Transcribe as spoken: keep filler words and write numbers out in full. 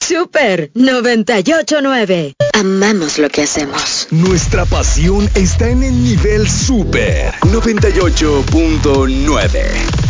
Super noventa y ocho nueve. Amamos lo que hacemos. Nuestra pasión está en el nivel Super noventa y ocho punto nueve.